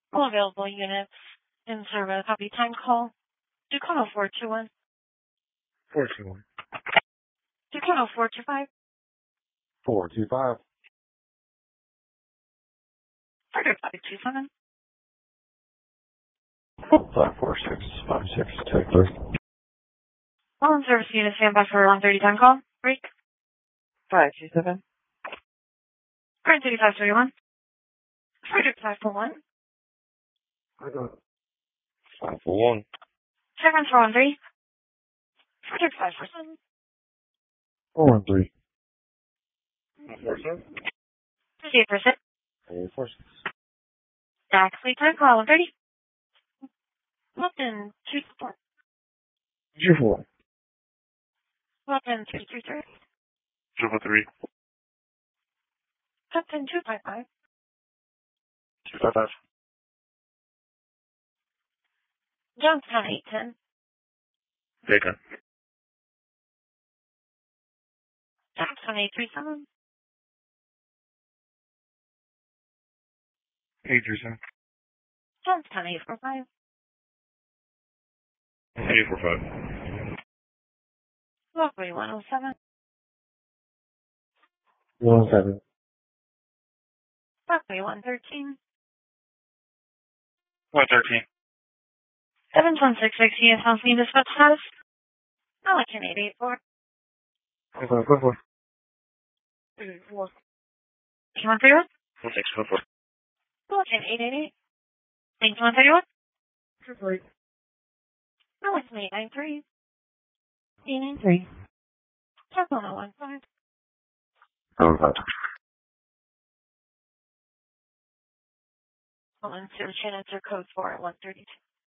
All available units in service. Copy time call. Ducano 421. 421. Ducano 425. 425. Frederick 527. 54656, take 3. All in service unit standby for 1:30 time call. Break. 527. Current 3531. Frederick 541. I got it. 541. Chevron 413. Frederick 547. 413. 58%. 446. Back sleep time call 1:30. Lupton 24. 24. Lupton 333. 3. Lupton 255. 255. Johnstown 810. Bacon. Johnstown 837. 837. Johnstown 845. 845. Walkway 107. 107. Walkway 113. 113. 7166 US House Need Dispatch Status. Pelican 884. 4. 4. K131. 1644. Pelican 888. Thanks 131. 3. Pelican 893. 893. Circle 015. 5. Call in to Shannon code 4 at 132.